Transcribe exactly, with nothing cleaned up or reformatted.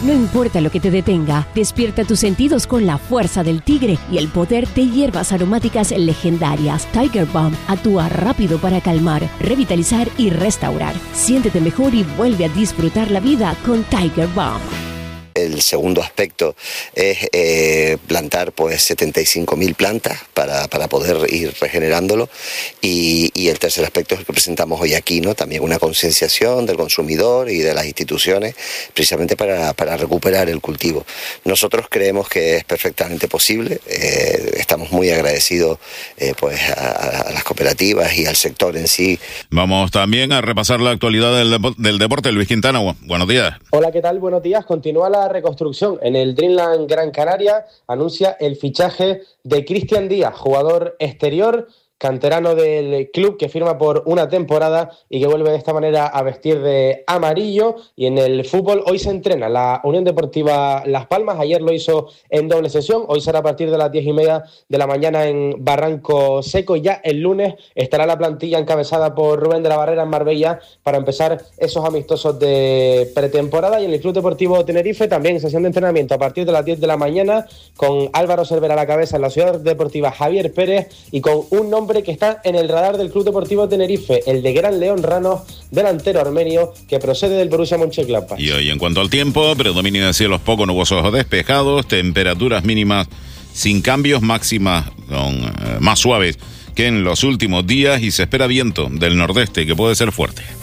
No importa lo que te detenga, despierta tus sentidos con la fuerza del tigre y el poder de hierbas aromáticas legendarias. Tiger Balm actúa rápido para calmar, revitalizar y restaurar. Siéntete mejor y vuelve a disfrutar la vida con Tiger Balm. El segundo aspecto es eh, plantar pues setenta y cinco mil plantas para, para poder ir regenerándolo y, y el tercer aspecto es el que presentamos hoy aquí, ¿no? También una concienciación del consumidor y de las instituciones precisamente para, para recuperar el cultivo. Nosotros creemos que es perfectamente posible, eh, estamos muy agradecidos eh, pues a, a las cooperativas y al sector en sí. Vamos también a repasar la actualidad del, del deporte. Luis Quintana, buenos días. Hola, ¿qué tal? Buenos días. Continúa la reconstrucción en el Dreamland Gran Canaria. Anuncia el fichaje de Cristian Díaz, jugador exterior, canterano del club, que firma por una temporada y que vuelve de esta manera a vestir de amarillo. Y en el fútbol hoy se entrena la Unión Deportiva Las Palmas. Ayer lo hizo en doble sesión, hoy será a partir de las diez y media de la mañana en Barranco Seco, y ya el lunes estará la plantilla encabezada por Rubén de la Barrera en Marbella para empezar esos amistosos de pretemporada. Y en el Club Deportivo Tenerife también sesión de entrenamiento a partir de las diez de la mañana con Álvaro Cervera a la cabeza en la Ciudad Deportiva Javier Pérez y con un nombre que está en el radar del Club Deportivo Tenerife, el de Gran León Rano, delantero armenio que procede del Borussia Mönchengladbach. Y hoy en cuanto al tiempo, predominio de cielos poco nubosos o despejados, temperaturas mínimas sin cambios, máximas con, eh, más suaves que en los últimos días y se espera viento del nordeste que puede ser fuerte.